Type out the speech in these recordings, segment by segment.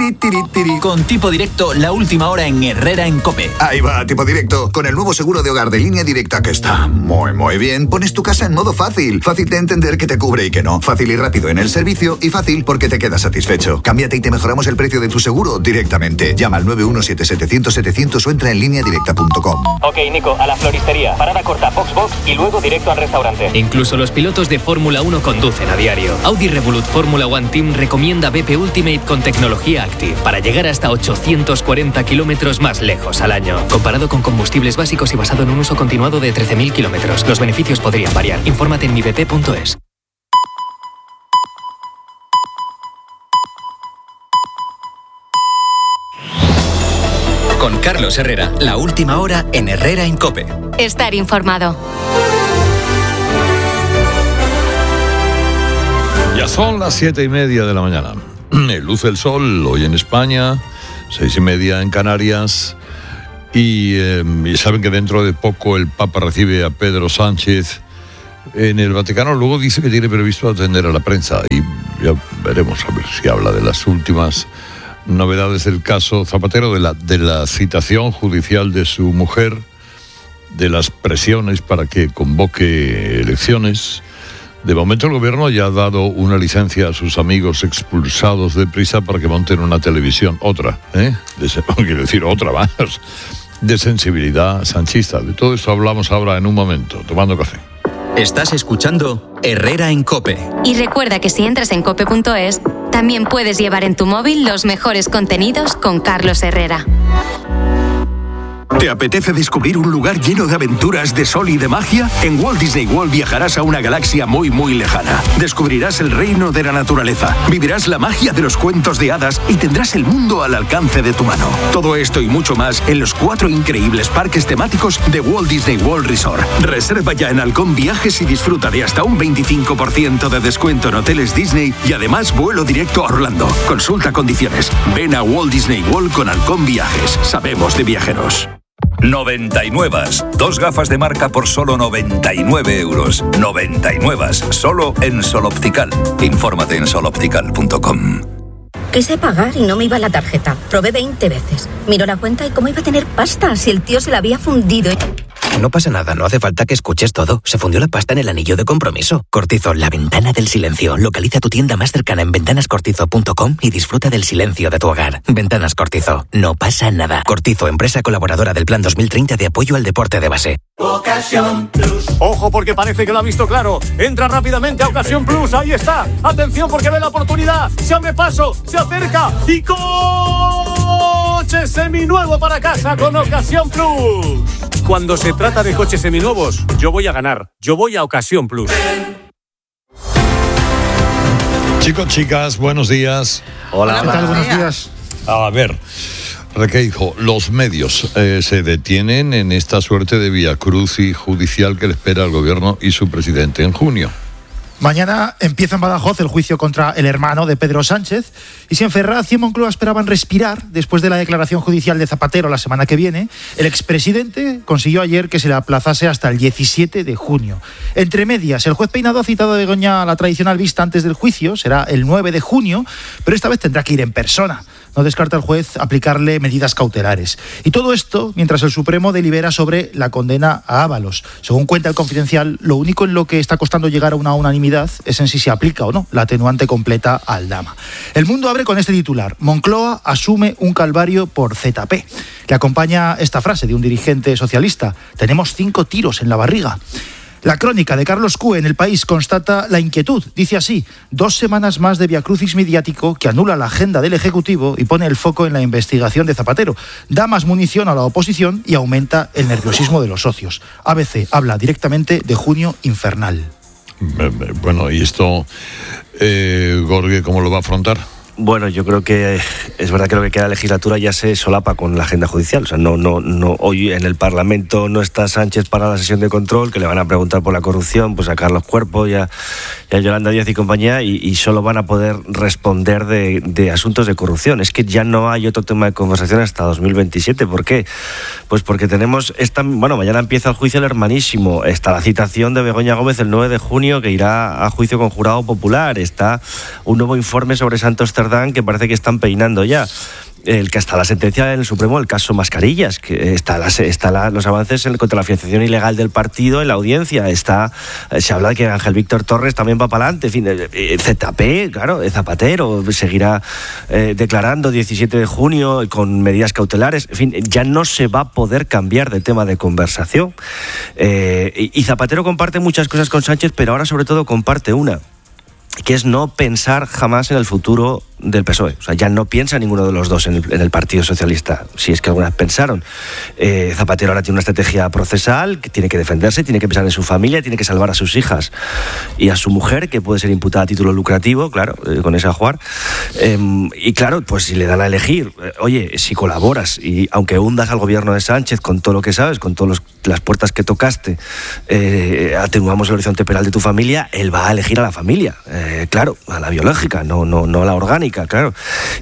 Tiri, tiri, tiri. Con Tipo Directo, la última hora en Herrera en COPE. Ahí va, Tipo Directo. Con el nuevo seguro de hogar de Línea Directa, que está muy bien, pones tu casa en modo fácil. Fácil de entender que te cubre y que no. Fácil y rápido en el servicio y fácil porque te quedas satisfecho. Cámbiate y te mejoramos el precio de tu seguro directamente. Llama al 917-700-700 o entra en lineadirecta.com. Ok, Nico, a la floristería. Parada corta, Box y luego directo al restaurante. Incluso los pilotos de Fórmula 1 conducen a diario. Audi Revolut Fórmula One Team recomienda BP Ultimate con tecnología Active para llegar hasta 840 kilómetros más lejos al año. Comparado con combustibles básicos y basado en un uso continuado de 13.000 kilómetros, los beneficios podrían variar. Infórmate en mibp.es. Con Carlos Herrera, la última hora en Herrera en COPE. Estar informado. Ya son las 7:30 de la mañana. Luce el sol hoy en España, 6:30 en Canarias. Y saben que dentro de poco el Papa recibe a Pedro Sánchez en el Vaticano. Luego dice que tiene previsto atender a la prensa. Y ya veremos a ver si habla de las últimas novedades del caso Zapatero, de la citación judicial de su mujer, de las presiones para que convoque elecciones. De momento el gobierno ya ha dado una licencia a sus amigos expulsados de Prisa para que monten una televisión, otra más, de sensibilidad sanchista. De todo esto hablamos ahora en un momento, tomando café. Estás escuchando Herrera en COPE. Y recuerda que si entras en cope.es, también puedes llevar en tu móvil los mejores contenidos con Carlos Herrera. ¿Te apetece descubrir un lugar lleno de aventuras, de sol y de magia? En Walt Disney World viajarás a una galaxia muy lejana. Descubrirás el reino de la naturaleza, vivirás la magia de los cuentos de hadas y tendrás el mundo al alcance de tu mano. Todo esto y mucho más en los 4 increíbles parques temáticos de Walt Disney World Resort. Reserva ya en Halcón Viajes y disfruta de hasta un 25% de descuento en hoteles Disney y además vuelo directo a Orlando. Consulta condiciones. Ven a Walt Disney World con Halcón Viajes. Sabemos de viajeros. 99. 2 gafas de marca por solo 99 euros. 99. Solo en Sol Optical. Infórmate en soloptical.com. Quise pagar y no me iba la tarjeta. Probé 20 veces. Miró la cuenta y cómo iba a tener pasta si el tío se la había fundido. No pasa nada, no hace falta que escuches todo. Se fundió la pasta en el anillo de compromiso. Cortizo, la ventana del silencio. Localiza tu tienda más cercana en ventanascortizo.com y disfruta del silencio de tu hogar. Ventanas Cortizo, no pasa nada. Cortizo, empresa colaboradora del Plan 2030 de apoyo al deporte de base. Ocasión Plus. Ojo, porque parece que lo ha visto claro. Entra rápidamente a Ocasión Plus, ahí está. Atención, porque ve la oportunidad. Se abre paso, se acerca y coche seminuevo para casa con Ocasión Plus. Cuando se trata de coches seminuevos, yo voy a ganar. Yo voy a Ocasión Plus. Chicos, chicas, buenos días. Hola, ¿qué tal? Buenos días. A ver, Requeijo, los medios se detienen en esta suerte de viacrucis judicial que le espera al gobierno y su presidente en junio. Mañana empieza en Badajoz el juicio contra el hermano de Pedro Sánchez y si en Ferraz y en Moncloa esperaban respirar después de la declaración judicial de Zapatero la semana que viene, el expresidente consiguió ayer que se le aplazase hasta el 17 de junio. Entre medias, el juez Peinado ha citado a Begoña a la tradicional vista antes del juicio, será el 9 de junio, pero esta vez tendrá que ir en persona. No descarta el juez aplicarle medidas cautelares. Y todo esto mientras el Supremo delibera sobre la condena a Ábalos. Según cuenta el Confidencial, lo único en lo que está costando llegar a una unanimidad es en si se aplica o no la atenuante completa a Aldama. El Mundo abre con este titular: Moncloa asume un calvario por ZP. Le acompaña esta frase de un dirigente socialista: tenemos 5 tiros en la barriga. La crónica de Carlos Cue en El País constata la inquietud. Dice así: 2 semanas más de viacrucis mediático que anula la agenda del Ejecutivo y pone el foco en la investigación de Zapatero. Da más munición a la oposición y aumenta el nerviosismo de los socios. ABC habla directamente de junio infernal. Bueno, ¿y esto, Gorge, cómo lo va a afrontar? Bueno, yo creo que es verdad que lo que queda de legislatura ya se solapa con la agenda judicial. O sea, no, hoy en el Parlamento no está Sánchez para la sesión de control, que le van a preguntar por la corrupción, pues a Carlos Cuerpo y a Yolanda Díaz y compañía, y solo van a poder responder de asuntos de corrupción. Es que ya no hay otro tema de conversación hasta 2027. ¿Por qué? Pues porque tenemos mañana empieza el juicio del hermanísimo, está la citación de Begoña Gómez el 9 de junio que irá a juicio con jurado popular, está un nuevo informe sobre Santos Cerdán Cerdán, que parece que están peinando ya. El que hasta la sentencia en el Supremo, el caso Mascarillas, que los avances contra la financiación ilegal del partido en la audiencia, se habla de que Ángel Víctor Torres también va para adelante, en fin, ZP, claro, Zapatero seguirá declarando 17 de junio con medidas cautelares, en fin, ya no se va a poder cambiar de tema de conversación. Y Zapatero comparte muchas cosas con Sánchez, pero ahora sobre todo comparte una, que es no pensar jamás en el futuro del PSOE. O sea, ya no piensa ninguno de los dos en el Partido Socialista, si es que algunas pensaron. Zapatero ahora tiene una estrategia procesal, que tiene que defenderse, tiene que pensar en su familia, tiene que salvar a sus hijas y a su mujer, que puede ser imputada a título lucrativo, claro, con ese ajuar. Y claro, pues si le dan a elegir, oye, si colaboras y aunque hundas al gobierno de Sánchez con todo lo que sabes, con todas las puertas que tocaste, atenuamos el horizonte penal de tu familia, él va a elegir a la familia, claro, a la biológica, no a la orgánica. Claro.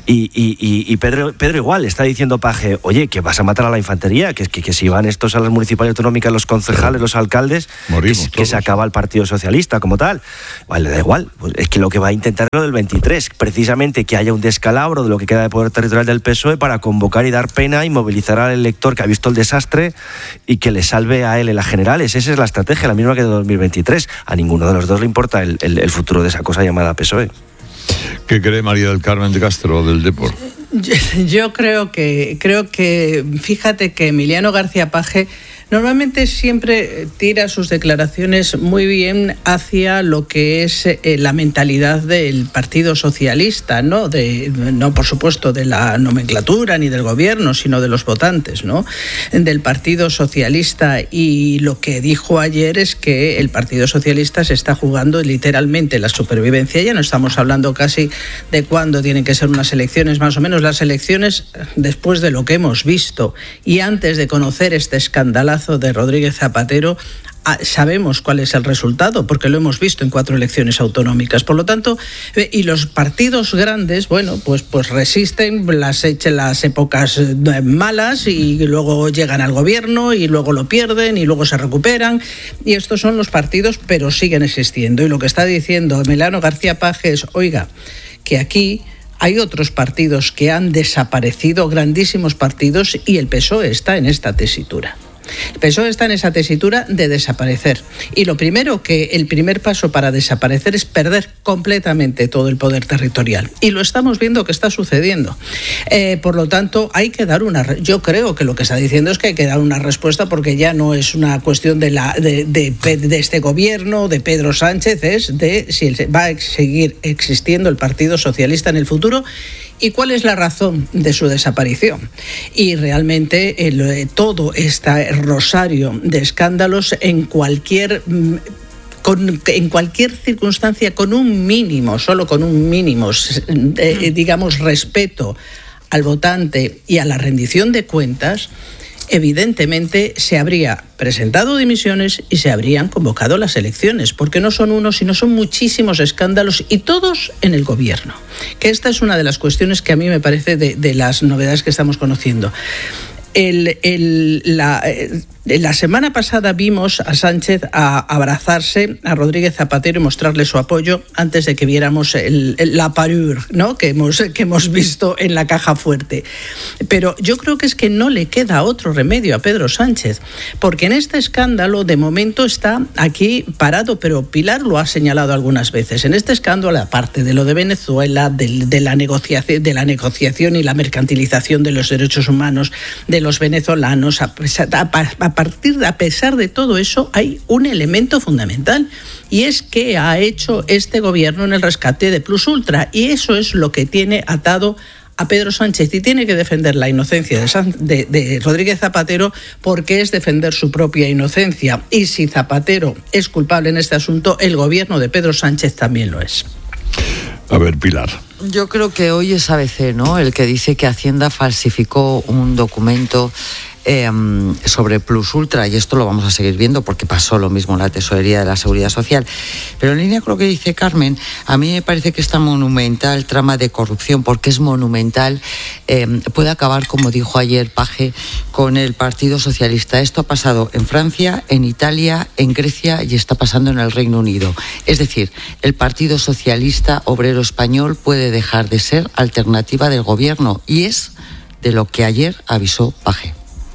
Y Pedro igual está diciendo Paje, oye, que vas a matar a la infantería, que si van estos a las municipales y autonómicas, los concejales, los alcaldes, que se acaba el Partido Socialista como tal. Vale, le da igual, pues es que lo que va a intentar es lo del 23, precisamente que haya un descalabro de lo que queda de poder territorial del PSOE para convocar y dar pena y movilizar al elector que ha visto el desastre y que le salve a él en las generales. Esa es la estrategia, la misma que de 2023. A ninguno de los dos le importa el futuro de esa cosa llamada PSOE. ¿Qué cree María del Carmen de Castro del Depor? Yo creo que fíjate que Emiliano García Paje normalmente siempre tira sus declaraciones muy bien hacia lo que es la mentalidad del Partido Socialista, no por supuesto de la nomenclatura ni del gobierno, sino de los votantes, ¿no? Del Partido Socialista. Y lo que dijo ayer es que el Partido Socialista se está jugando literalmente la supervivencia. Ya no estamos hablando casi de cuándo tienen que ser unas elecciones, más o menos las elecciones después de lo que hemos visto y antes de conocer este escandalazo de Rodríguez Zapatero. Sabemos cuál es el resultado, porque lo hemos visto en 4 elecciones autonómicas. Por lo tanto, y los partidos grandes, bueno, pues resisten las épocas malas y luego llegan al gobierno y luego lo pierden y luego se recuperan. Y estos son los partidos, pero siguen existiendo. Y lo que está diciendo Emiliano García Paje es, oiga, que aquí hay otros partidos que han desaparecido, grandísimos partidos, y el PSOE está en esta tesitura. El PSOE está en esa tesitura de desaparecer. Y el primer paso para desaparecer es perder completamente todo el poder territorial. Y lo estamos viendo que está sucediendo. Por lo tanto, hay que dar yo creo que lo que está diciendo es que hay que dar una respuesta, porque ya no es una cuestión de este gobierno, de Pedro Sánchez, es de si va a seguir existiendo el Partido Socialista en el futuro. ¿Y cuál es la razón de su desaparición? Y realmente todo este rosario de escándalos en cualquier circunstancia, solo con un mínimo, digamos, respeto al votante y a la rendición de cuentas, evidentemente se habría presentado dimisiones y se habrían convocado las elecciones, porque no son uno, sino son muchísimos escándalos, y todos en el gobierno. Que esta es una de las cuestiones que a mí me parece de las novedades que estamos conociendo. La semana pasada vimos a Sánchez abrazarse a Rodríguez Zapatero y mostrarle su apoyo antes de que viéramos la parure, ¿no?, que hemos visto en la caja fuerte. Pero yo creo que es que no le queda otro remedio a Pedro Sánchez, porque en este escándalo de momento está aquí parado, pero Pilar lo ha señalado algunas veces. En este escándalo, aparte de lo de Venezuela, de la negociación y la mercantilización de los derechos humanos de los venezolanos, a pesar de todo eso, hay un elemento fundamental, y es que ha hecho este gobierno en el rescate de Plus Ultra, y eso es lo que tiene atado a Pedro Sánchez, y tiene que defender la inocencia de Rodríguez Zapatero, porque es defender su propia inocencia. Y si Zapatero es culpable en este asunto, el gobierno de Pedro Sánchez también lo es. A ver, Pilar. Yo creo que hoy es ABC, ¿no?, el que dice que Hacienda falsificó un documento sobre Plus Ultra, y esto lo vamos a seguir viendo porque pasó lo mismo en la Tesorería de la Seguridad Social. Pero en línea con lo que dice Carmen, a mí me parece que esta monumental trama de corrupción, porque es monumental, puede acabar, como dijo ayer Paje, con el Partido Socialista. Esto ha pasado en Francia, en Italia, en Grecia y está pasando en el Reino Unido. Es decir, el Partido Socialista Obrero Español puede dejar de ser alternativa del gobierno, y es de lo que ayer avisó Paje.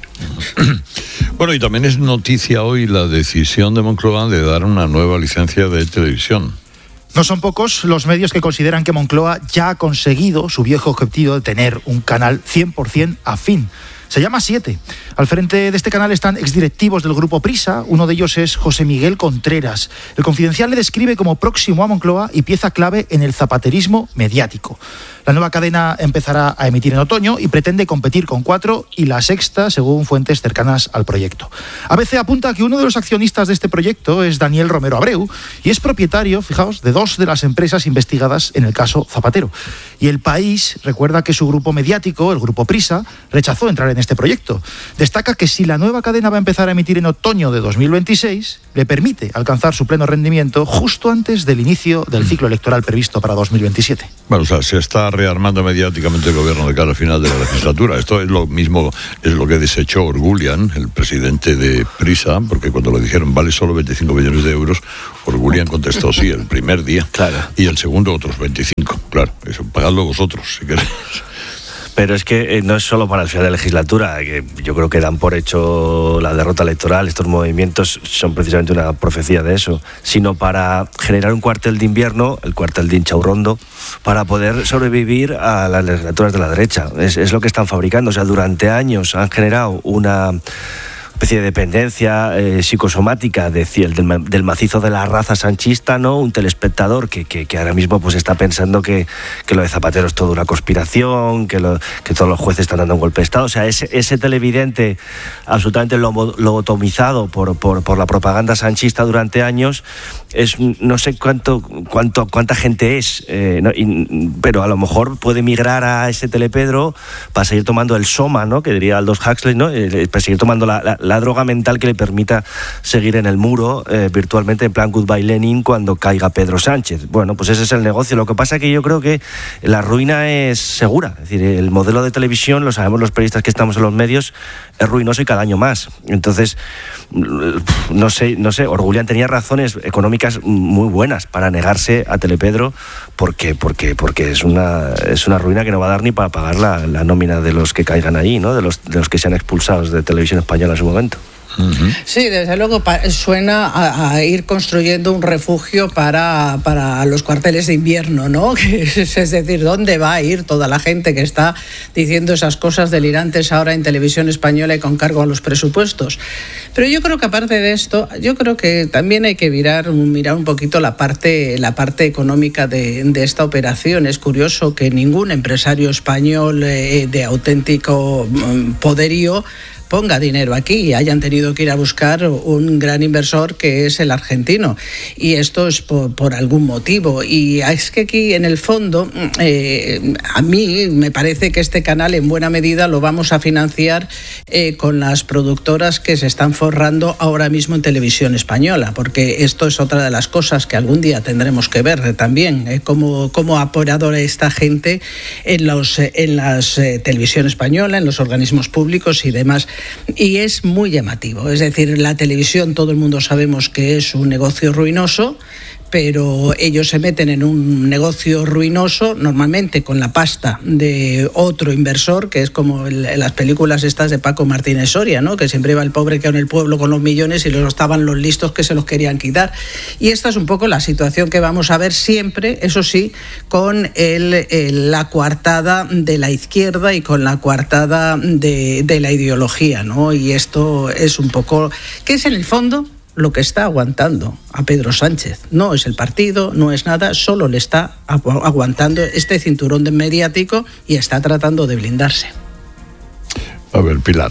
Bueno, y también es noticia hoy la decisión de Moncloa de dar una nueva licencia de televisión. No son pocos los medios que consideran que Moncloa ya ha conseguido su viejo objetivo de tener un canal 100% afín. Se llama 7. Al frente de este canal están exdirectivos del grupo Prisa. Uno de ellos es José Miguel Contreras. El Confidencial le describe como próximo a Moncloa y pieza clave en el zapaterismo mediático. La nueva cadena empezará a emitir en otoño y pretende competir con 4 y La Sexta, según fuentes cercanas al proyecto. ABC apunta que uno de los accionistas de este proyecto es Daniel Romero Abreu y es propietario, fijaos, de 2 de las empresas investigadas en el caso Zapatero. Y El País recuerda que su grupo mediático, el grupo Prisa, rechazó entrar en este proyecto. Destaca que si la nueva cadena va a empezar a emitir en otoño de 2026, le permite alcanzar su pleno rendimiento justo antes del inicio del ciclo electoral previsto para 2027. Bueno, o sea, se está rearmando mediáticamente el gobierno de cara al final de la legislatura. Esto es lo mismo, es lo que desechó Orgulian, el presidente de Prisa, porque cuando le dijeron vale solo 25 millones de euros, Orgulian contestó sí el primer día. Claro. Y el segundo otros 25. Claro, eso pagadlo vosotros, si queréis. Pero es que no es solo para el final de la legislatura, que yo creo que dan por hecho la derrota electoral. Estos movimientos son precisamente una profecía de eso, sino para generar un cuartel de invierno, el cuartel de Inchaurrondo, para poder sobrevivir a las legislaturas de la derecha. Es lo que están fabricando. O sea, durante años han generado una especie de dependencia psicosomática del macizo de la raza sanchista, ¿no? Un telespectador que ahora mismo pues está pensando que lo de Zapatero es toda una conspiración, que todos los jueces están dando un golpe de Estado. O sea, ese televidente absolutamente lobotomizado por la propaganda sanchista durante años, es no sé cuánta gente es, pero a lo mejor puede migrar a ese telepedro para seguir tomando el soma, ¿no? Que diría Aldous Huxley, ¿no? Para seguir tomando la droga mental que le permita seguir en el muro virtualmente en plan Goodbye Lenin cuando caiga Pedro Sánchez. Bueno, pues ese es el negocio. Lo que pasa es que yo creo que la ruina es segura. Es decir, el modelo de televisión, lo sabemos los periodistas que estamos en los medios, es ruinoso y cada año más. Entonces, no sé, Orgulian tenía razones económicas muy buenas para negarse a Telepedro porque es una ruina que no va a dar ni para pagar la nómina de los que caigan ahí, ¿no? De los que sean expulsados de Televisión Española en su momento. Sí, desde luego suena a ir construyendo un refugio para los cuarteles de invierno, ¿no? Es decir, ¿dónde va a ir toda la gente que está diciendo esas cosas delirantes ahora en Televisión Española y con cargo a los presupuestos? Pero yo creo que aparte de esto, yo creo que también hay que mirar un poquito la parte económica de esta operación. Es curioso que ningún empresario español de auténtico poderío ponga dinero aquí y hayan tenido que ir a buscar un gran inversor que es el argentino, y esto es por algún motivo. Y es que aquí en el fondo a mí me parece que este canal en buena medida lo vamos a financiar con las productoras que se están forrando ahora mismo en Televisión Española, porque esto es otra de las cosas que algún día tendremos que ver también, cómo ha apoyado esta gente en las Televisión Española, en los organismos públicos y demás. Y es muy llamativo. Es decir, la televisión, todo el mundo sabemos que es un negocio ruinoso, pero ellos se meten en un negocio ruinoso normalmente con la pasta de otro inversor, que es como en las películas estas de Paco Martínez Soria, ¿no? Que siempre iba el pobre que en el pueblo con los millones y luego estaban los listos que se los querían quitar. Y esta es un poco la situación que vamos a ver siempre, eso sí, con la coartada de la izquierda y con la coartada de la ideología, ¿no? Y esto es un poco, que es en el fondo lo que está aguantando a Pedro Sánchez. No es el partido, no es nada, solo le está aguantando este cinturón mediático y está tratando de blindarse. A ver, Pilar.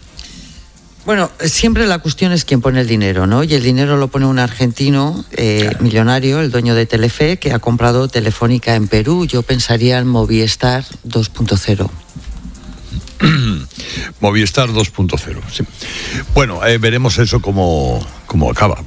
Bueno, siempre la cuestión es quién pone el dinero, ¿no? Y el dinero lo pone un argentino millonario, el dueño de Telefe, que ha comprado Telefónica en Perú. Yo pensaría en Movistar 2.0. Movistar 2.0. Sí. Bueno, veremos eso cómo acaba.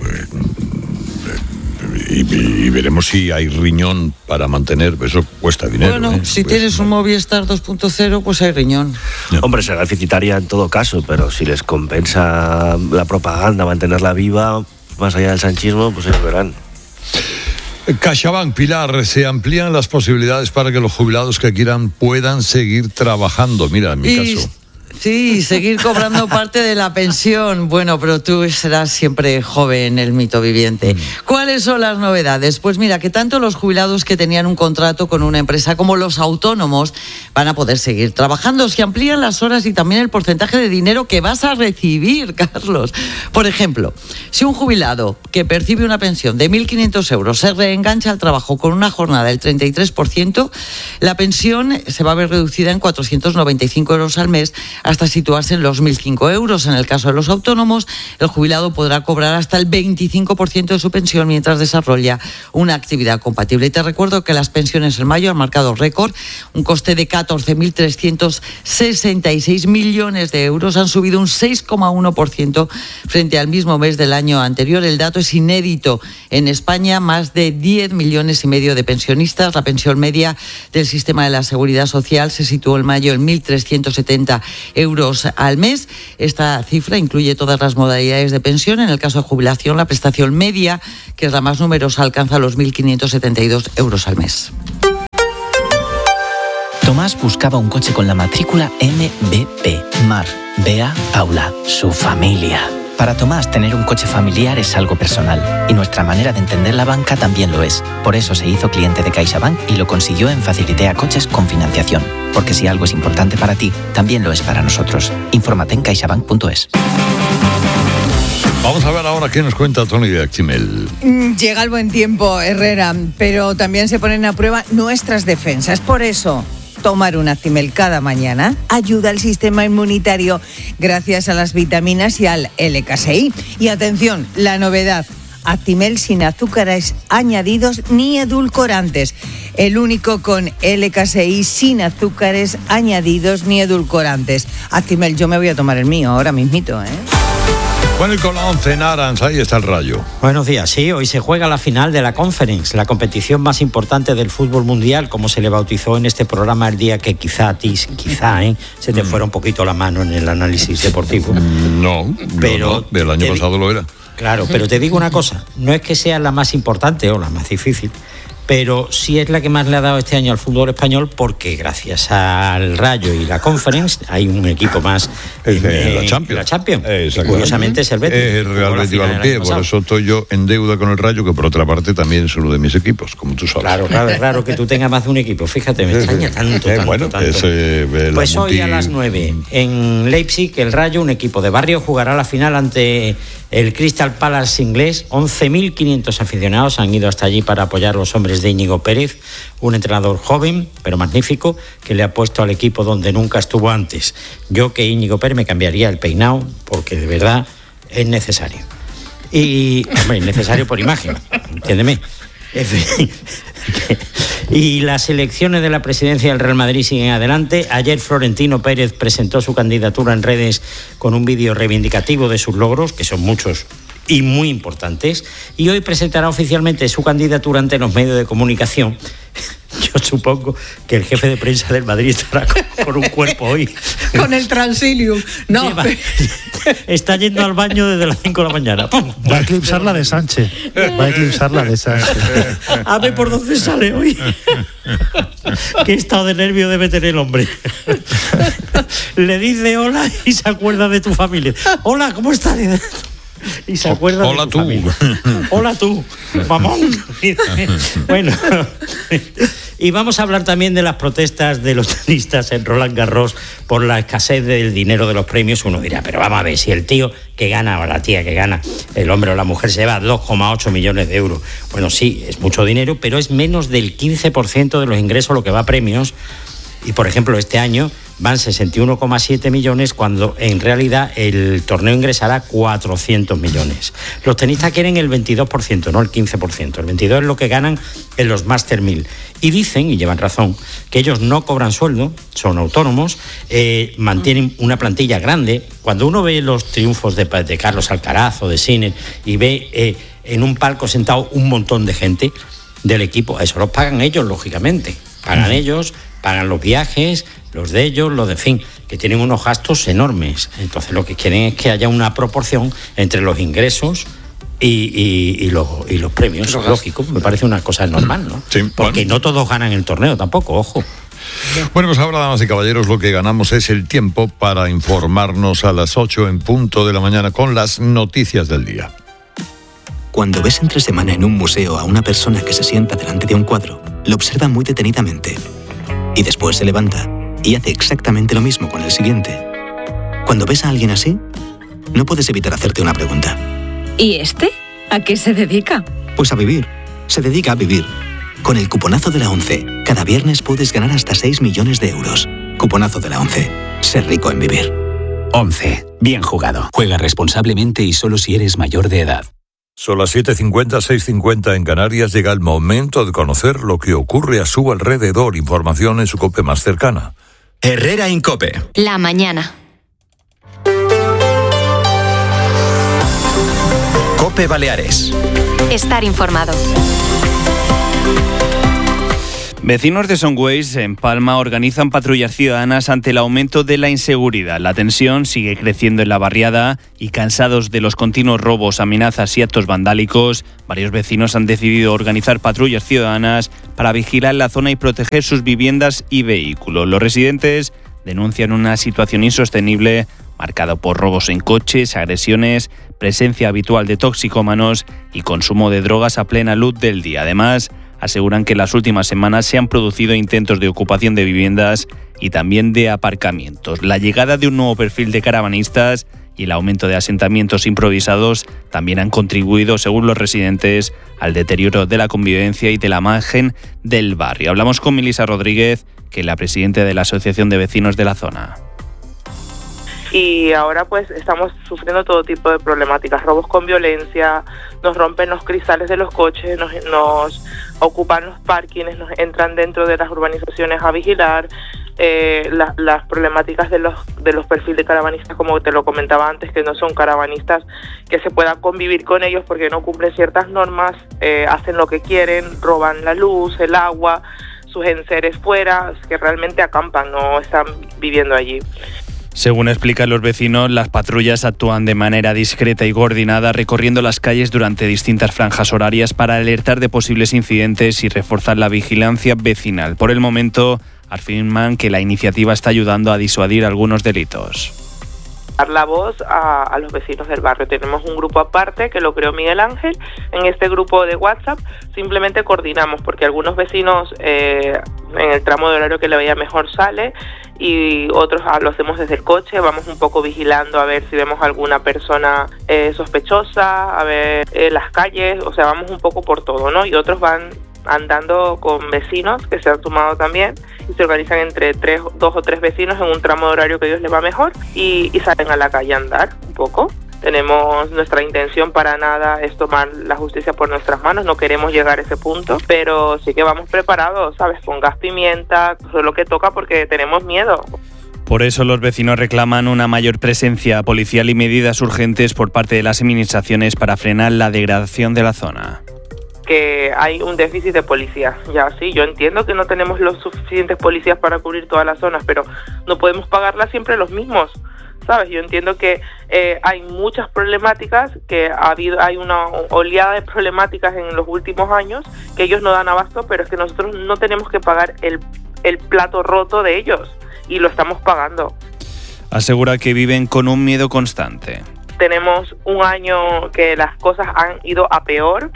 Y veremos si hay riñón para mantener, eso cuesta dinero. Bueno, si tienes un Movistar 2.0, pues hay riñón. Hombre, será deficitaria en todo caso, pero si les compensa la propaganda mantenerla viva, más allá del sanchismo, pues ellos verán. CaixaBank, Pilar, se amplían las posibilidades para que los jubilados que quieran puedan seguir trabajando. Mira, en mi caso. Sí, seguir cobrando parte de la pensión. Bueno, pero tú serás siempre joven, el mito viviente. ¿Cuáles son las novedades? Pues mira, que tanto los jubilados que tenían un contrato con una empresa como los autónomos van a poder seguir trabajando. Se amplían las horas y también el porcentaje de dinero que vas a recibir, Carlos. Por ejemplo, si un jubilado que percibe una pensión de 1.500 euros se reengancha al trabajo con una jornada del 33%, la pensión se va a ver reducida en 495 euros al mes, hasta situarse en los 1.005 euros. En el caso de los autónomos, el jubilado podrá cobrar hasta el 25% de su pensión mientras desarrolla una actividad compatible. Y te recuerdo que las pensiones en mayo han marcado récord, un coste de 14.366 millones de euros, han subido un 6,1% frente al mismo mes del año anterior. El dato es inédito en España, más de 10 millones y medio de pensionistas. La pensión media del sistema de la Seguridad Social se situó en mayo en 1.370 euros al mes. Esta cifra incluye todas las modalidades de pensión. En el caso de jubilación, la prestación media, que es la más numerosa, alcanza los 1.572 euros al mes. Tomás buscaba un coche con la matrícula MBP. Mar, Bea, Paula, su familia. Para Tomás, tener un coche familiar es algo personal, y nuestra manera de entender la banca también lo es. Por eso se hizo cliente de CaixaBank y lo consiguió en Facilitea Coches con financiación. Porque si algo es importante para ti, también lo es para nosotros. Infórmate en caixabank.es. Vamos a ver ahora qué nos cuenta Tony de Actimel. Llega el buen tiempo, Herrera, pero también se ponen a prueba nuestras defensas. Por eso, tomar un Actimel cada mañana ayuda al sistema inmunitario gracias a las vitaminas y al L-caseín. Y atención, la novedad: Actimel sin azúcares añadidos ni edulcorantes. El único con L-caseín sin azúcares añadidos ni edulcorantes. Actimel, yo me voy a tomar el mío ahora mismito, ¿eh? Bueno, y con la 11 en Arans, ahí está el Rayo. Buenos días, sí, hoy se juega la final de la Conference, la competición más importante del fútbol mundial, como se le bautizó en este programa el día que quizá a ti, se te fuera un poquito la mano en el análisis deportivo. No, pero no, el año pasado lo era. Claro, pero te digo una cosa, no es que sea la más importante o la más difícil, pero sí es la que más le ha dado este año al fútbol español, porque gracias al Rayo y la Conference hay un equipo más en la Champions. Curiosamente es el Betis. Es el Real Betis Balompié, por eso estoy yo en deuda con el Rayo, que por otra parte también es uno de mis equipos, como tú sabes. Claro, es raro que tú tengas más de un equipo, fíjate, me extraña tanto. Pues hoy a las 9 en Leipzig, el Rayo, un equipo de barrio, jugará la final ante el Crystal Palace inglés. 11.500 aficionados han ido hasta allí para apoyar a los hombres de Íñigo Pérez, un entrenador joven pero magnífico que le ha puesto al equipo donde nunca estuvo antes. Yo, que Íñigo Pérez, me cambiaría el peinado porque de verdad es necesario. Y, hombre, necesario por imagen, entiéndeme. Y las elecciones de la presidencia del Real Madrid siguen adelante. Ayer Florentino Pérez presentó su candidatura en redes con un vídeo reivindicativo de sus logros, que son muchos y muy importantes, y hoy presentará oficialmente su candidatura ante los medios de comunicación. Yo supongo que el jefe de prensa del Madrid estará con un cuerpo hoy. Con el Transilium. No. Está yendo al baño desde las 5 de la mañana. Va a eclipsar la de Sánchez. A ver por dónde sale hoy. Qué estado de nervio debe tener el hombre. Le dice hola y se acuerda de tu familia. Hola, ¿cómo estás? Y se acuerda hola de tu familia. Hola tú, mamón. Bueno, y vamos a hablar también de las protestas de los tenistas en Roland Garros por la escasez del dinero de los premios. Uno dirá, pero vamos a ver, si el tío que gana o la tía que gana, el hombre o la mujer, se lleva 2,8 millones de euros. Bueno, sí, es mucho dinero, pero es menos del 15% de los ingresos lo que va a premios. Y, por ejemplo, este año van 61,7 millones cuando en realidad el torneo ingresará 400 millones. Los tenistas quieren el 22%, no el 15%. El 22% es lo que ganan en los Master 1000. Y dicen, y llevan razón, que ellos no cobran sueldo, son autónomos, mantienen una plantilla grande. Cuando uno ve los triunfos de Carlos Alcaraz o de Sinner y ve en un palco sentado un montón de gente del equipo, eso los pagan ellos, lógicamente. Pagan ellos, pagan los viajes, los de ellos, los de fin, que tienen unos gastos enormes. Entonces lo que quieren es que haya una proporción entre los ingresos y los premios, lógico. Me parece una cosa normal, ¿no? Sí, porque no todos ganan el torneo tampoco, ojo. Bueno, pues ahora, damas y caballeros, lo que ganamos es el tiempo para informarnos a las 8 en punto de la mañana con las noticias del día. Cuando ves entre semana en un museo a una persona que se sienta delante de un cuadro, lo observa muy detenidamente y después se levanta y hace exactamente lo mismo con el siguiente. Cuando ves a alguien así, no puedes evitar hacerte una pregunta. ¿Y este? ¿A qué se dedica? Pues a vivir. Se dedica a vivir. Con el cuponazo de la ONCE, cada viernes puedes ganar hasta 6 millones de euros. Cuponazo de la ONCE. Ser rico en vivir. ONCE. Bien jugado. Juega responsablemente y solo si eres mayor de edad. Son las 7:50, 6:50 en Canarias. Llega el momento de conocer lo que ocurre a su alrededor. Información en su COPE más cercana. Herrera Incope. La mañana. COPE Baleares. Estar informado. Vecinos de Songües, en Palma, organizan patrullas ciudadanas ante el aumento de la inseguridad. La tensión sigue creciendo en la barriada y, cansados de los continuos robos, amenazas y actos vandálicos, varios vecinos han decidido organizar patrullas ciudadanas para vigilar la zona y proteger sus viviendas y vehículos. Los residentes denuncian una situación insostenible marcada por robos en coches, agresiones, presencia habitual de toxicómanos y consumo de drogas a plena luz del día. Además, aseguran que en las últimas semanas se han producido intentos de ocupación de viviendas y también de aparcamientos. La llegada de un nuevo perfil de caravanistas y el aumento de asentamientos improvisados también han contribuido, según los residentes, al deterioro de la convivencia y de la imagen del barrio. Hablamos con Melissa Rodríguez, que es la presidenta de la Asociación de Vecinos de la zona. Y ahora pues estamos sufriendo todo tipo de problemáticas, robos con violencia, nos rompen los cristales de los coches, nos ocupan los parkings, nos entran dentro de las urbanizaciones a vigilar, las problemáticas de los perfiles de caravanistas, como te lo comentaba antes, que no son caravanistas que se pueda convivir con ellos porque no cumplen ciertas normas, hacen lo que quieren, roban la luz, el agua, sus enseres fuera, que realmente acampan, no están viviendo allí. Según explican los vecinos, las patrullas actúan de manera discreta y coordinada, recorriendo las calles durante distintas franjas horarias para alertar de posibles incidentes y reforzar la vigilancia vecinal. Por el momento, afirman que la iniciativa está ayudando a disuadir algunos delitos. Dar la voz a los vecinos del barrio. Tenemos un grupo aparte que lo creó Miguel Ángel. En este grupo de WhatsApp simplemente coordinamos porque algunos vecinos en el tramo de horario que le vaya mejor sale y otros lo hacemos desde el coche, vamos un poco vigilando a ver si vemos alguna persona sospechosa, a ver las calles, o sea, vamos un poco por todo, ¿no? Y otros van andando con vecinos que se han sumado también y se organizan entre 2 o 3 vecinos en un tramo de horario que a ellos les va mejor y salen a la calle a andar un poco. Tenemos nuestra intención para nada es tomar la justicia por nuestras manos, no queremos llegar a ese punto, pero sí que vamos preparados, ¿sabes? Con gas pimienta, eso es lo que toca porque tenemos miedo. Por eso los vecinos reclaman una mayor presencia policial y medidas urgentes por parte de las administraciones para frenar la degradación de la zona. Que hay un déficit de policías, ya sí, yo entiendo que no tenemos los suficientes policías para cubrir todas las zonas, pero no podemos pagarlas siempre los mismos, ¿sabes? Yo entiendo que hay muchas problemáticas, que hay una oleada de problemáticas en los últimos años, que ellos no dan abasto, pero es que nosotros no tenemos que pagar el plato roto de ellos, y lo estamos pagando. Asegura que viven con un miedo constante. Tenemos un año que las cosas han ido a peor,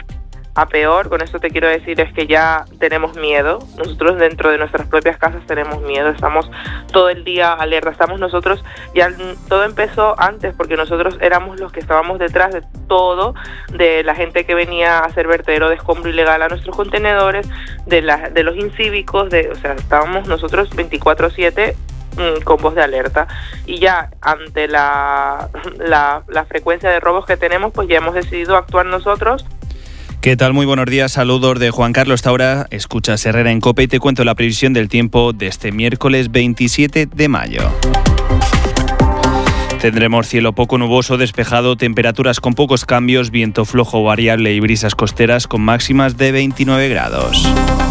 con esto te quiero decir es que ya tenemos miedo, nosotros dentro de nuestras propias casas tenemos miedo, estamos todo el día alerta, estamos nosotros, ya todo empezó antes porque nosotros éramos los que estábamos detrás de todo, de la gente que venía a hacer vertedero de escombro ilegal a nuestros contenedores, de los incívicos, o sea, estábamos nosotros 24/7 con voz de alerta. Y ya ante la frecuencia de robos que tenemos, pues ya hemos decidido actuar nosotros. ¿Qué tal? Muy buenos días, saludos de Juan Carlos Taura. Escuchas Herrera en COPE y te cuento la previsión del tiempo de este miércoles 27 de mayo. Tendremos cielo poco nuboso, despejado, temperaturas con pocos cambios, viento flojo variable y brisas costeras con máximas de 29 grados.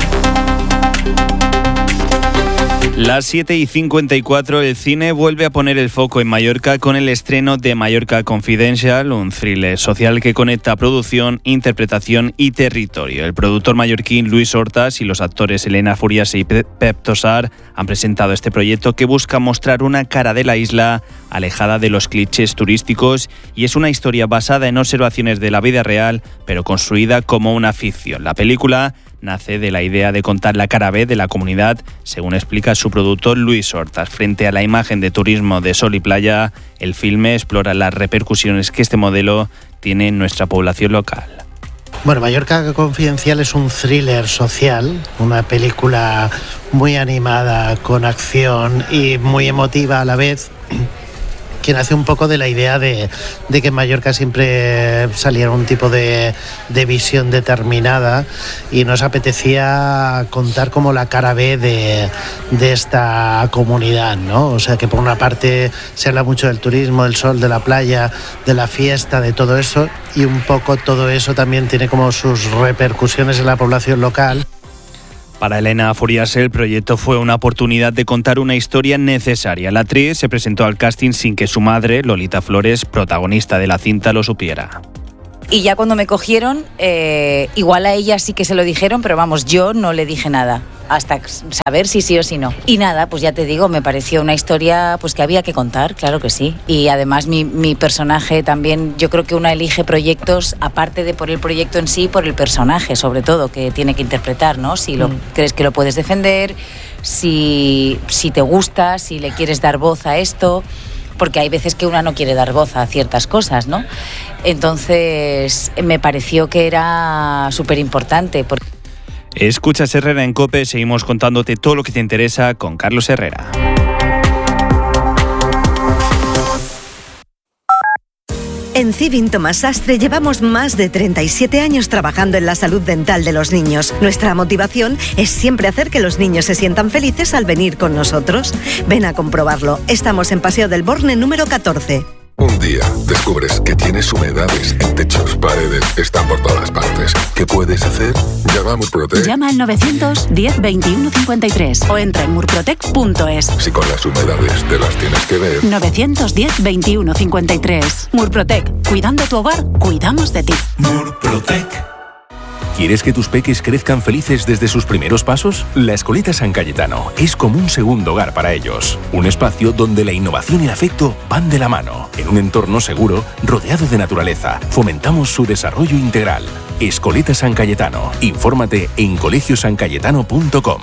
Las 7:54, el cine vuelve a poner el foco en Mallorca con el estreno de Mallorca Confidential, un thriller social que conecta producción, interpretación y territorio. El productor mallorquín Luis Hortas y los actores Elena Furiase y Pep Tosar han presentado este proyecto que busca mostrar una cara de la isla alejada de los clichés turísticos y es una historia basada en observaciones de la vida real, pero construida como una ficción. La película nace de la idea de contar la cara B de la comunidad, según explica su productor Luis Hortas. Frente a la imagen de turismo de sol y playa, el filme explora las repercusiones que este modelo tiene en nuestra población local. Bueno, Mallorca Confidencial es un thriller social, una película muy animada, con acción y muy emotiva a la vez, que nace un poco de la idea de que en Mallorca siempre saliera un tipo de visión determinada y nos apetecía contar como la cara B de esta comunidad, ¿no? O sea, que por una parte se habla mucho del turismo, del sol, de la playa, de la fiesta, de todo eso, y un poco todo eso también tiene como sus repercusiones en la población local. Para Elena Furiase, el proyecto fue una oportunidad de contar una historia necesaria. La actriz se presentó al casting sin que su madre, Lolita Flores, protagonista de la cinta, lo supiera. Y ya cuando me cogieron, igual a ella sí que se lo dijeron, pero vamos, yo no le dije nada, hasta saber si sí o si no. Y nada, pues ya te digo, me pareció una historia pues que había que contar, claro que sí. Y además mi personaje también, yo creo que uno elige proyectos, aparte de por el proyecto en sí, por el personaje, sobre todo, que tiene que interpretar, ¿no? Si lo crees que lo puedes defender, si te gusta, si le quieres dar voz a esto, porque hay veces que una no quiere dar voz a ciertas cosas, ¿no? Entonces me pareció que era súper importante. Escuchas Herrera en COPE, seguimos contándote todo lo que te interesa con Carlos Herrera. En Civin Tomás Sastre llevamos más de 37 años trabajando en la salud dental de los niños. Nuestra motivación es siempre hacer que los niños se sientan felices al venir con nosotros. Ven a comprobarlo. Estamos en Paseo del Borne número 14. Un día descubres que tienes humedades en techos, paredes, están por todas partes. ¿Qué puedes hacer? Llama a Murprotec. Llama al 910 21 53 o entra en murprotec.es. Si con las humedades te las tienes que ver. 910 21 53. Murprotec. Cuidando tu hogar, cuidamos de ti. Murprotec. ¿Quieres que tus peques crezcan felices desde sus primeros pasos? La Escoleta San Cayetano es como un segundo hogar para ellos. Un espacio donde la innovación y el afecto van de la mano. En un entorno seguro, rodeado de naturaleza, fomentamos su desarrollo integral. Escoleta San Cayetano. Infórmate en colegiosancayetano.com.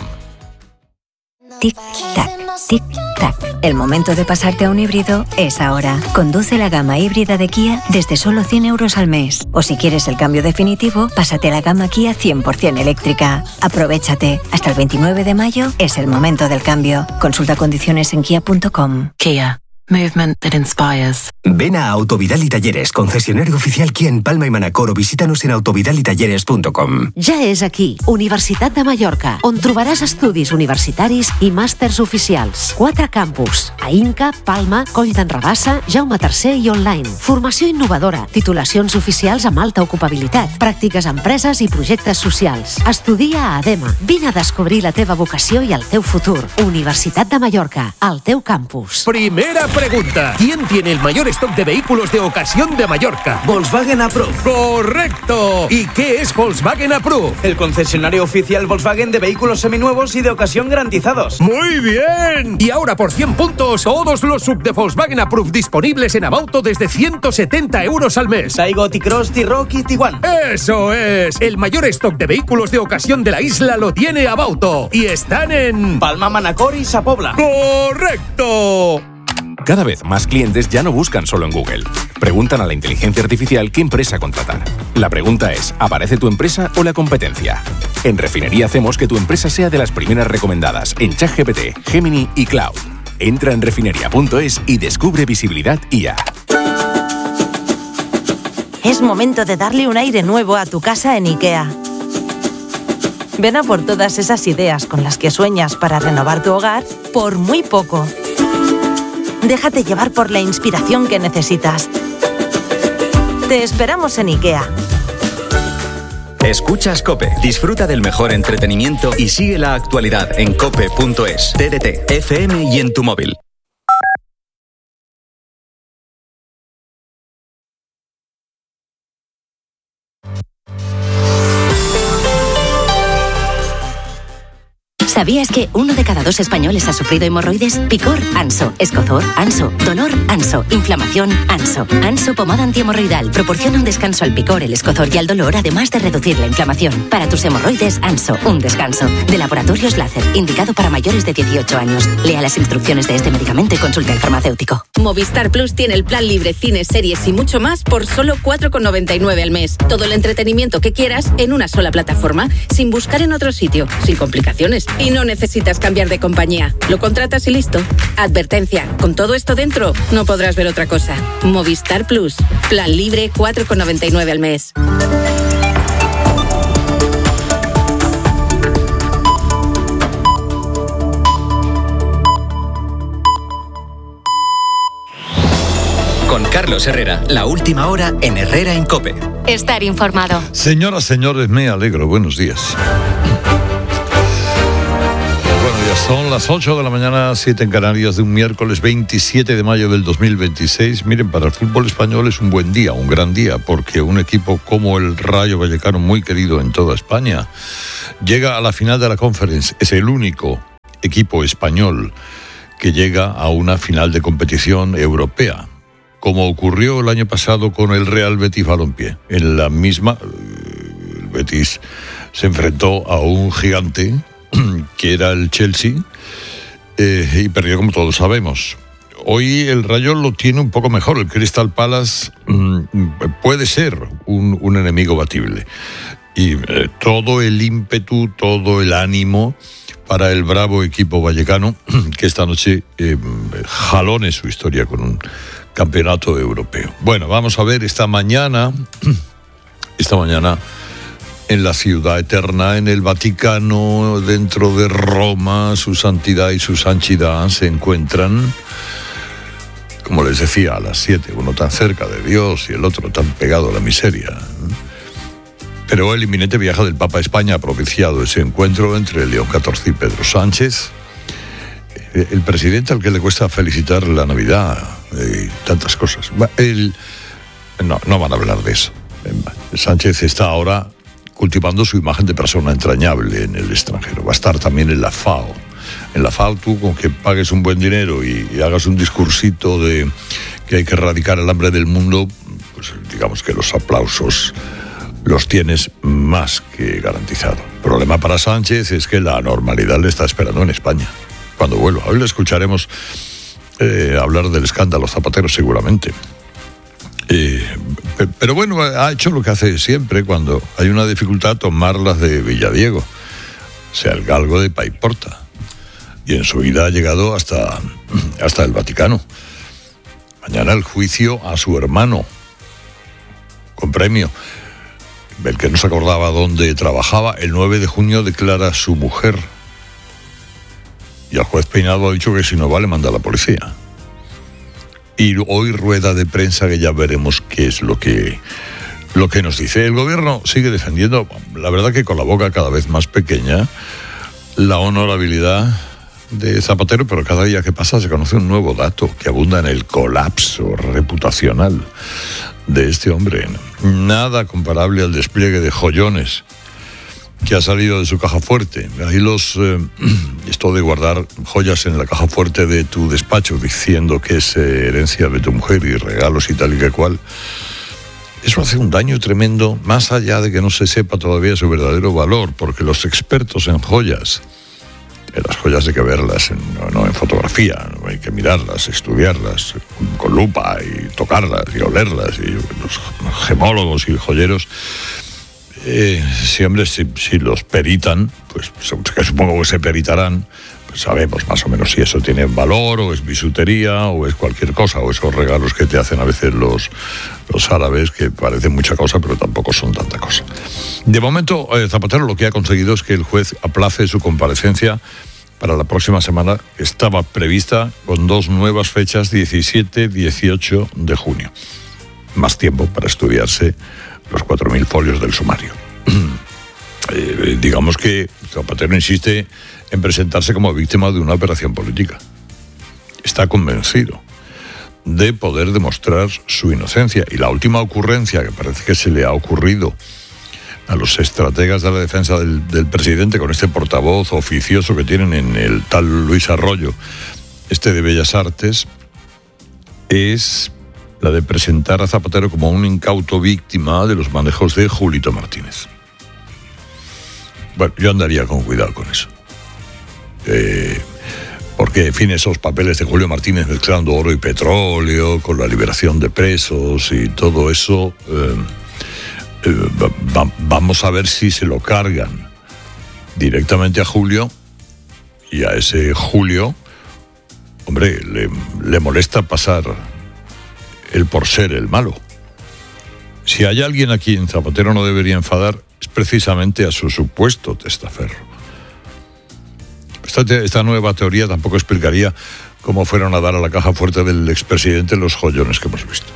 Tic-tac, tic-tac. El momento de pasarte a un híbrido es ahora. Conduce la gama híbrida de Kia desde solo 100 euros al mes. O si quieres el cambio definitivo, pásate a la gama Kia 100% eléctrica. Aprovéchate. Hasta el 29 de mayo es el momento del cambio. Consulta condiciones en kia.com. Kia. Movement that inspires. Ven a Autovidal y Talleres, concesionario oficial Kia en Palma y Manacor, o visítanos en autovidalitalleres.com. Ja és aquí, Universitat de Mallorca, on trobaràs estudis universitaris i màsters oficials. 4 campus, a Inca, Palma, Coll d'en Rabassa, Jaume III i online. Formació innovadora, titulacions oficials amb alta ocupabilitat, pràctiques a empreses i projectes socials. Estudia a ADEMA. Vine a descobrir la teva vocació i el teu futur. Universitat de Mallorca, al teu campus. Primera pregunta. ¿Quién tiene el mayor stock de vehículos de ocasión de Mallorca? Volkswagen Approved. ¡Correcto! ¿Y qué es Volkswagen Approved? El concesionario oficial Volkswagen de vehículos seminuevos y de ocasión garantizados. ¡Muy bien! Y ahora por 100 puntos, todos los sub de Volkswagen Approved disponibles en Abauto desde 170 euros al mes. Taigo, T-Cross, T-Roc y Tiguan. ¡Eso es! El mayor stock de vehículos de ocasión de la isla lo tiene Abauto. Y están en Palma, Manacor y Sa Pobla. ¡Correcto! Cada vez más clientes ya no buscan solo en Google. Preguntan a la inteligencia artificial qué empresa contratar. La pregunta es, ¿aparece tu empresa o la competencia? En Refinería hacemos que tu empresa sea de las primeras recomendadas en ChatGPT, Gemini y Cloud. Entra en refinería.es y descubre visibilidad IA. Es momento de darle un aire nuevo a tu casa en IKEA. Ven a por todas esas ideas con las que sueñas para renovar tu hogar por muy poco. Déjate llevar por la inspiración que necesitas. Te esperamos en IKEA. Escuchas COPE. Disfruta del mejor entretenimiento y sigue la actualidad en cope.es, TDT, FM y en tu móvil. ¿Sabías que 1 de cada 2 españoles ha sufrido hemorroides? Picor, Anso. Escozor, Anso. Dolor, Anso. Inflamación, Anso. Anso pomada antihemorroidal proporciona un descanso al picor, el escozor y al dolor, además de reducir la inflamación. Para tus hemorroides, Anso, un descanso. De Laboratorios Láser, indicado para mayores de 18 años. Lea las instrucciones de este medicamento y consulte al farmacéutico. Movistar Plus tiene el plan libre, cines, series y mucho más por solo 4,99 al mes. Todo el entretenimiento que quieras en una sola plataforma, sin buscar en otro sitio, sin complicaciones. Y no necesitas cambiar de compañía. Lo contratas y listo. Advertencia, con todo esto dentro, no podrás ver otra cosa. Movistar Plus. Plan libre, 4,99 al mes. Con Carlos Herrera, la última hora en Herrera en COPE. Estar informado. Señoras, señores, me alegro. Buenos días. Son las 8 de la mañana, 7 en Canarias, de un miércoles 27 de mayo del 2026. Miren, para el fútbol español es un buen día, un gran día, porque un equipo como el Rayo Vallecano, muy querido en toda España, llega a la final de la Conference. Es el único equipo español que llega a una final de competición europea, como ocurrió el año pasado con el Real Betis Balompié. En la misma, el Betis se enfrentó a un gigante que era el Chelsea, y perdió, como todos sabemos. Hoy el Rayo lo tiene un poco mejor. El Crystal Palace puede ser un enemigo batible. Y todo el ímpetu, todo el ánimo para el bravo equipo vallecano, que esta noche jalone su historia con un campeonato europeo. Bueno, vamos a ver esta mañana en la ciudad eterna, en el Vaticano, dentro de Roma, su santidad y su sanchidad se encuentran, como les decía, a las 7, uno tan cerca de Dios y el otro tan pegado a la miseria. Pero el inminente viaje del Papa a España ha propiciado ese encuentro entre León XIV y Pedro Sánchez, el presidente al que le cuesta felicitar la Navidad y tantas cosas. No van a hablar de eso. Sánchez está ahora cultivando su imagen de persona entrañable en el extranjero. Va a estar también en la FAO. En la FAO tú, con que pagues un buen dinero y hagas un discursito de que hay que erradicar el hambre del mundo, pues digamos que los aplausos los tienes más que garantizado. El problema para Sánchez es que la normalidad le está esperando en España cuando vuelva. Hoy le escucharemos hablar del escándalo Zapatero seguramente. Pero bueno, ha hecho lo que hace siempre cuando hay una dificultad, tomarlas de Villadiego, o sea, el galgo de Paiporta. Y en su vida ha llegado hasta el Vaticano. Mañana el juicio a su hermano, con premio. El que no se acordaba dónde trabajaba, el 9 de junio declara su mujer. Y el juez Peinado ha dicho que si no va le manda a la policía. Y hoy rueda de prensa que ya veremos qué es lo que nos dice. El gobierno sigue defendiendo, la verdad que con la boca cada vez más pequeña, la honorabilidad de Zapatero, pero cada día que pasa se conoce un nuevo dato que abunda en el colapso reputacional de este hombre. Nada comparable al despliegue de joyones que ha salido de su caja fuerte. Ahí esto de guardar joyas en la caja fuerte de tu despacho diciendo que es herencia de tu mujer y regalos y tal y que cual, eso hace un daño tremendo, más allá de que no se sepa todavía su verdadero valor, porque los expertos en joyas, las joyas hay que verlas no en fotografía, hay que mirarlas, estudiarlas con lupa y tocarlas y olerlas, y los gemólogos y joyeros, si los peritan, pues supongo que se peritarán, sabemos más o menos si eso tiene valor o es bisutería o es cualquier cosa, o esos regalos que te hacen a veces los árabes, que parecen mucha cosa pero tampoco son tanta cosa. De momento, Zapatero lo que ha conseguido es que el juez aplace su comparecencia para la próxima semana. Estaba prevista con 2 nuevas fechas, 17 y 18 de junio. Más tiempo para estudiarse los 4.000 folios del sumario. Digamos que Zapatero insiste en presentarse como víctima de una operación política. Está convencido de poder demostrar su inocencia. Y la última ocurrencia que parece que se le ha ocurrido a los estrategas de la defensa del presidente, con este portavoz oficioso que tienen en el tal Luis Arroyo, de Bellas Artes, es la de presentar a Zapatero como un incauto víctima de los manejos de Julito Martínez. Bueno, yo andaría con cuidado con eso. Porque, en fin, esos papeles de Julio Martínez mezclando oro y petróleo, con la liberación de presos y todo eso, vamos a ver si se lo cargan directamente a Julio, y a ese Julio, hombre, le molesta pasar el por ser el malo. Si hay alguien a quien Zapatero no debería enfadar, es precisamente a su supuesto testaferro. Esta nueva teoría tampoco explicaría cómo fueron a dar a la caja fuerte del expresidente los joyones que hemos visto.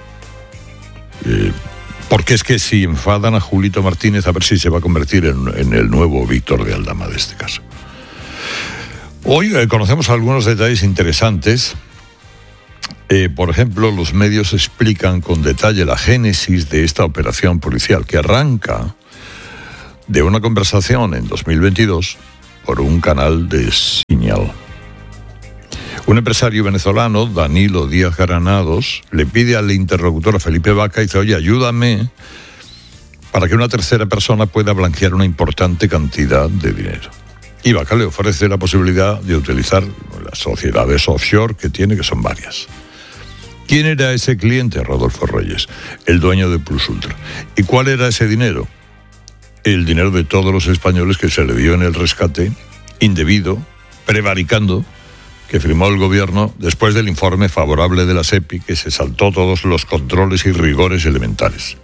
Porque es que si enfadan a Julito Martínez, a ver si se va a convertir en el nuevo Víctor de Aldama de este caso. Hoy conocemos algunos detalles interesantes. Por ejemplo, los medios explican con detalle la génesis de esta operación policial, que arranca de una conversación en 2022 por un canal de señal. Un empresario venezolano, Danilo Díaz Granados, le pide al interlocutor, a Felipe Vaca, y dice: oye, ayúdame para que una tercera persona pueda blanquear una importante cantidad de dinero. Y Vaca le ofrece la posibilidad de utilizar las sociedades offshore que tiene, que son varias. ¿Quién era ese cliente? Rodolfo Reyes, el dueño de Plus Ultra. ¿Y cuál era ese dinero? El dinero de todos los españoles que se le dio en el rescate indebido, prevaricando, que firmó el gobierno después del informe favorable de la SEPI, que se saltó todos los controles y rigores elementales.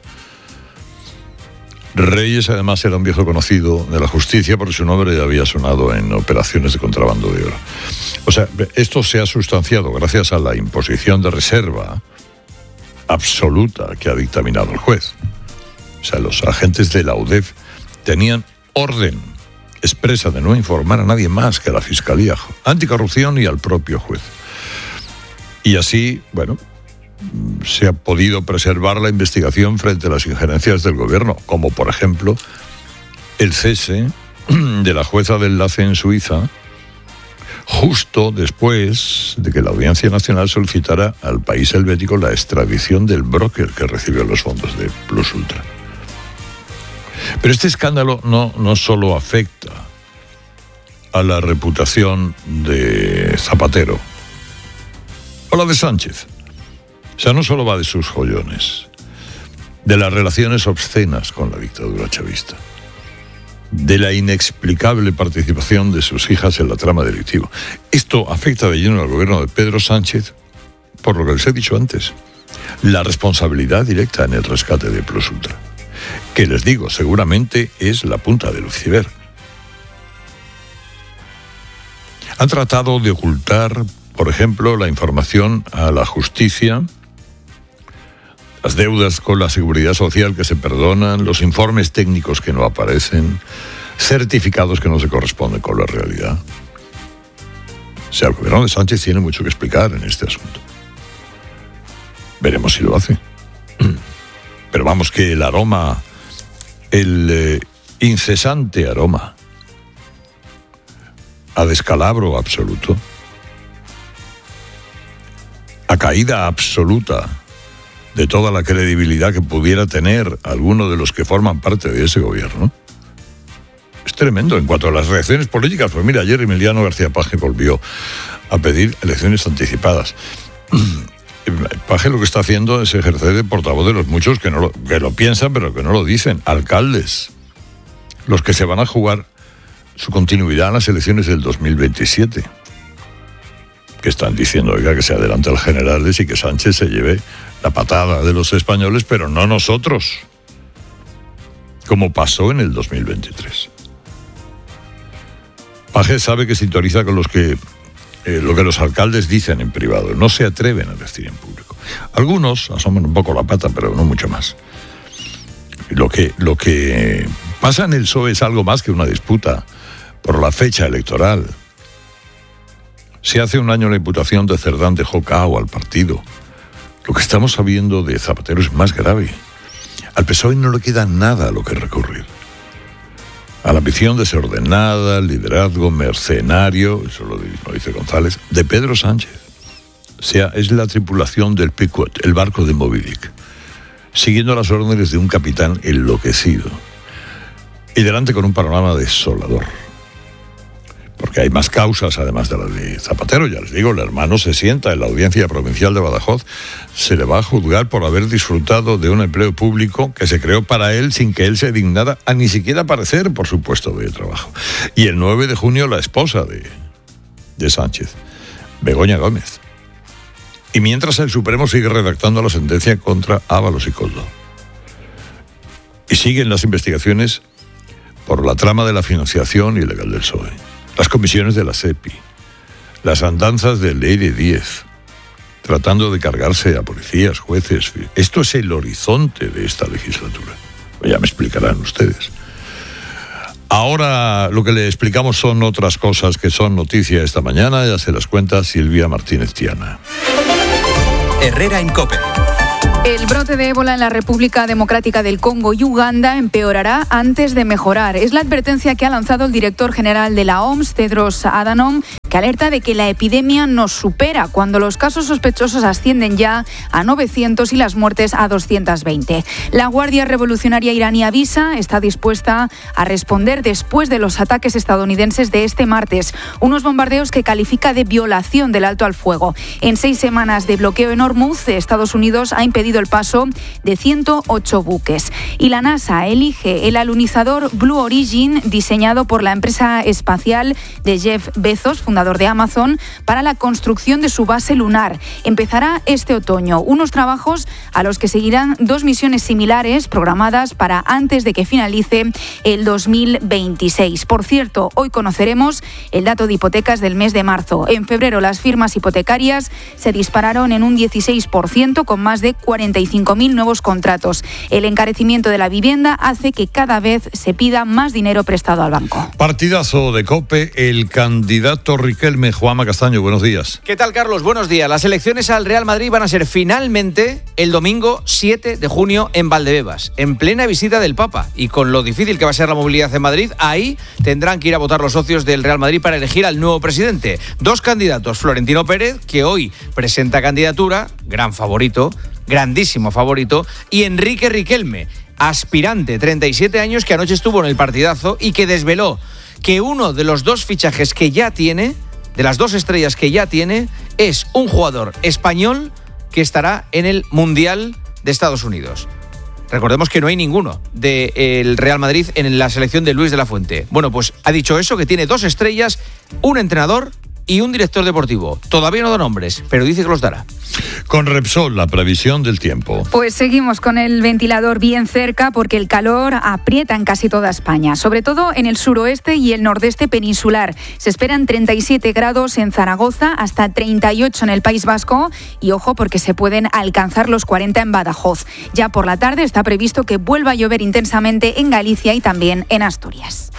Reyes, además, era un viejo conocido de la justicia porque su nombre ya había sonado en operaciones de contrabando de oro. O sea, esto se ha sustanciado gracias a la imposición de reserva absoluta que ha dictaminado el juez. O sea, los agentes de la UDEF tenían orden expresa de no informar a nadie más que a la Fiscalía Anticorrupción y al propio juez. Y así, bueno, se ha podido preservar la investigación frente a las injerencias del gobierno, como por ejemplo el cese de la jueza de enlace en Suiza, justo después de que la Audiencia Nacional solicitara al país helvético la extradición del broker que recibió los fondos de Plus Ultra. Pero este escándalo no solo afecta a la reputación de Zapatero o la de Sánchez. O sea, no solo va de sus joyones, de las relaciones obscenas con la dictadura chavista, de la inexplicable participación de sus hijas en la trama delictiva. Esto afecta de lleno al gobierno de Pedro Sánchez, por lo que les he dicho antes, la responsabilidad directa en el rescate de Plus Ultra, que les digo, seguramente es la punta del iceberg. Han tratado de ocultar, por ejemplo, la información a la justicia, las deudas con la seguridad social que se perdonan, los informes técnicos que no aparecen, certificados que no se corresponden con la realidad. O sea, el gobierno de Sánchez tiene mucho que explicar en este asunto. Veremos si lo hace. Pero vamos, que el aroma, el incesante aroma a descalabro absoluto, a caída absoluta de toda la credibilidad que pudiera tener alguno de los que forman parte de ese gobierno, es tremendo. En cuanto a las reacciones políticas, pues mira, ayer Emiliano García Paje volvió a pedir elecciones anticipadas. Paje lo que está haciendo es ejercer de portavoz de los muchos que lo piensan pero que no lo dicen. Alcaldes, los que se van a jugar su continuidad en las elecciones del 2027. Que están diciendo, oiga, que se adelante al generales y que Sánchez se lleve la patada de los españoles, pero no nosotros, como pasó en el 2023. Page sabe que sintoniza con lo que los alcaldes dicen en privado, no se atreven a decir en público. Algunos asoman un poco la pata, pero no mucho más. Lo que pasa en el PSOE es algo más que una disputa por la fecha electoral. Si hace un año la imputación de Cerdán dejó cao al partido, lo que estamos sabiendo de Zapatero es más grave. Al PSOE no le queda nada a lo que recurrir. A la ambición desordenada, al liderazgo mercenario, eso lo dice González, de Pedro Sánchez. O sea, es la tripulación del Pequot, el barco de Moby Dick, siguiendo las órdenes de un capitán enloquecido. Y delante con un panorama desolador. Porque hay más causas, además de la de Zapatero. Ya les digo, el hermano se sienta en la audiencia provincial de Badajoz. Se le va a juzgar por haber disfrutado de un empleo público que se creó para él sin que él se dignara a ni siquiera aparecer por su puesto de trabajo. Y el 9 de junio la esposa de Sánchez, Begoña Gómez. Y mientras el Supremo sigue redactando la sentencia contra Ábalos y Koldo. Y siguen las investigaciones por la trama de la financiación ilegal del PSOE. Las comisiones de la SEPI, las andanzas de Ley de 10, tratando de cargarse a policías, jueces. Esto es el horizonte de esta legislatura. Ya me explicarán ustedes. Ahora lo que le explicamos son otras cosas que son noticia esta mañana, ya se las cuenta Silvia Martínez Tiana. Herrera en COPE. El brote de ébola en la República Democrática del Congo y Uganda empeorará antes de mejorar. Es la advertencia que ha lanzado el director general de la OMS, Tedros Adhanom, que alerta de que la epidemia nos supera cuando los casos sospechosos ascienden ya a 900 y las muertes a 220. La Guardia Revolucionaria iraní avisa, está dispuesta a responder después de los ataques estadounidenses de este martes, unos bombardeos que califica de violación del alto al fuego. En 6 semanas de bloqueo en Hormuz, Estados Unidos ha impedido el paso de 108 buques. Y la NASA elige el alunizador Blue Origin, diseñado por la empresa espacial de Jeff Bezos, fundador de Amazon, para la construcción de su base lunar. Empezará este otoño, unos trabajos a los que seguirán 2 misiones similares programadas para antes de que finalice el 2026. Por cierto, hoy conoceremos el dato de hipotecas del mes de marzo. En febrero las firmas hipotecarias se dispararon en un 16%, con más de 45.000 nuevos contratos. El encarecimiento de la vivienda hace que cada vez se pida más dinero prestado al banco. Partidazo de COPE, el candidato Riquelme. Juanma Castaño, buenos días. ¿Qué tal, Carlos? Buenos días. Las elecciones al Real Madrid van a ser finalmente el domingo 7 de junio en Valdebebas, en plena visita del Papa. Y con lo difícil que va a ser la movilidad en Madrid, ahí tendrán que ir a votar los socios del Real Madrid para elegir al nuevo presidente. 2 candidatos, Florentino Pérez, que hoy presenta candidatura, gran favorito, grandísimo favorito, y Enrique Riquelme, aspirante, 37 años, que anoche estuvo en el partidazo y que desveló que uno de los 2 fichajes que ya tiene, de las 2 estrellas que ya tiene, es un jugador español que estará en el Mundial de Estados Unidos. Recordemos que no hay ninguno del Real Madrid en la selección de Luis de la Fuente. Bueno, pues ha dicho eso, que tiene 2 estrellas, un entrenador y un director deportivo. Todavía no da nombres, pero dice que los dará. Con Repsol, la previsión del tiempo. Pues seguimos con el ventilador bien cerca porque el calor aprieta en casi toda España, sobre todo en el suroeste y el nordeste peninsular. Se esperan 37 grados en Zaragoza, hasta 38 en el País Vasco y ojo porque se pueden alcanzar los 40 en Badajoz. Ya por la tarde está previsto que vuelva a llover intensamente en Galicia y también en Asturias.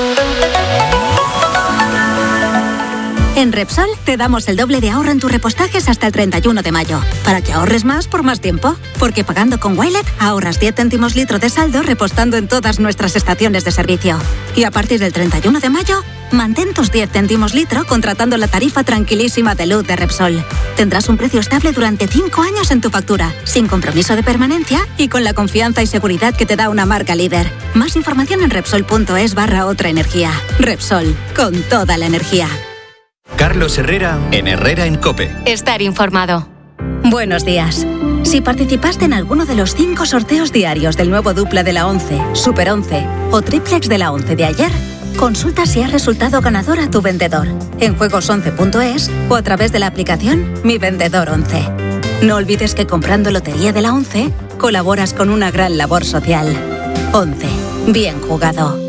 En Repsol te damos el doble de ahorro en tus repostajes hasta el 31 de mayo, para que ahorres más por más tiempo. Porque pagando con Wilet ahorras 10 céntimos litro de saldo repostando en todas nuestras estaciones de servicio. Y a partir del 31 de mayo, mantén tus 10 céntimos litro contratando la tarifa tranquilísima de luz de Repsol. Tendrás un precio estable durante 5 años en tu factura, sin compromiso de permanencia y con la confianza y seguridad que te da una marca líder. Más información en Repsol.es/otra energía. Repsol, con toda la energía. Carlos Herrera en Herrera en COPE. Estar informado. Buenos días. Si participaste en alguno de los 5 sorteos diarios del nuevo dupla de la 11, Super 11 o triplex de la 11 de ayer, Consulta si ha resultado ganador a tu vendedor en juegos11.es o a través de la aplicación Mi Vendedor 11. No olvides que comprando Lotería de la 11 colaboras con una gran labor social. 11. Bien jugado.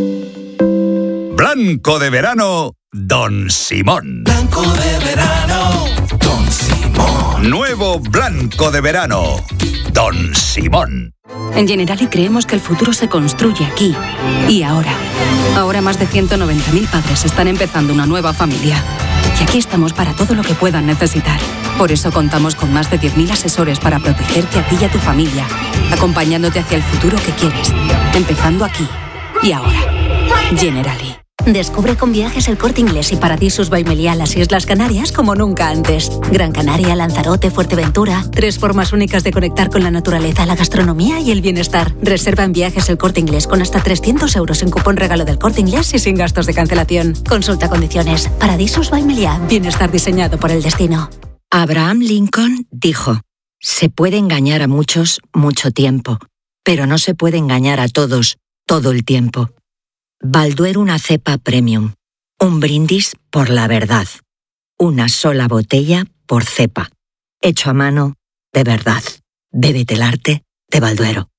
Blanco de verano, Don Simón. Blanco de verano, Don Simón. Nuevo blanco de verano, Don Simón. En Generali creemos que el futuro se construye aquí y ahora. Ahora más de 190.000 padres están empezando una nueva familia. Y aquí estamos para todo lo que puedan necesitar. Por eso contamos con más de 10.000 asesores para protegerte a ti y a tu familia, acompañándote hacia el futuro que quieres, empezando aquí y ahora. Generali. Descubre con Viajes El Corte Inglés y Paradisus by Meliá las Islas Canarias como nunca antes. Gran Canaria, Lanzarote, Fuerteventura. 3 formas únicas de conectar con la naturaleza, la gastronomía y el bienestar. Reserva en Viajes El Corte Inglés con hasta 300 euros en cupón regalo del Corte Inglés y sin gastos de cancelación. Consulta condiciones. Paradisus by Meliá. Bienestar diseñado por el destino. Abraham Lincoln dijo: se puede engañar a muchos mucho tiempo, pero no se puede engañar a todos todo el tiempo. Balduero, una cepa premium. Un brindis por la verdad. Una sola botella por cepa. Hecho a mano, de verdad. Bébete el arte de Balduero.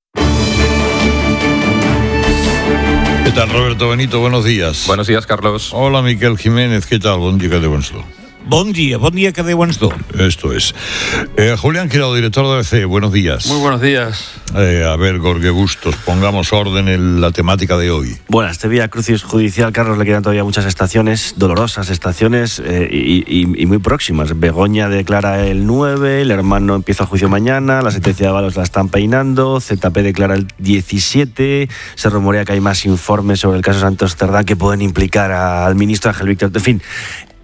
¿Qué tal, Roberto Benito? Buenos días. Buenos días, Carlos. Hola, Miquel Jiménez. ¿Qué tal? Bon dia, que de bons do. Bon dia que de bons do. Esto es. Julián Quirado, director de ABC, buenos días. Muy buenos días. A ver, Gorge Bustos, pongamos orden en la temática de hoy. Bueno, a este Vía Crucis judicial, Carlos, le quedan todavía muchas estaciones, dolorosas estaciones y muy próximas. Begoña declara el 9, el hermano empieza el juicio mañana, la sentencia de avalos la están peinando, ZP declara el 17, se rumorea que hay más informes sobre el caso Santos Cerdán que pueden implicar al ministro Ángel Víctor. En fin,